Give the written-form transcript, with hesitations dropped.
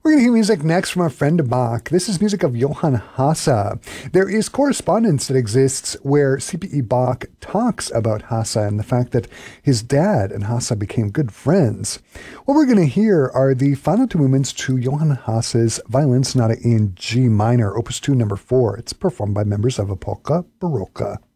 We're going to hear music next from our friend Bach. This is music of Johann Hasse. There is correspondence that exists where C.P.E. Bach talks about Hasse and the fact that his dad and Hasse became good friends. What we're going to hear are the final two movements to Johann Hasse's Violin Sonata in G minor, Opus 2, number 4. It's performed by members of a Polka Barocca.